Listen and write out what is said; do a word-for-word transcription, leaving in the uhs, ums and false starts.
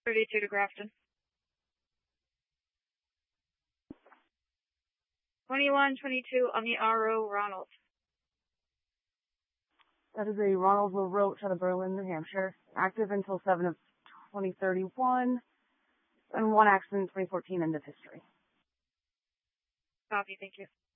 thirty-two to Grafton. twenty-one twenty-two on the R O, Ronald. That is a Ronald LaRoche out of Berlin, New Hampshire. Active until seven of twenty thirty-one. And one accident in twenty fourteen, end of history. Copy, thank you.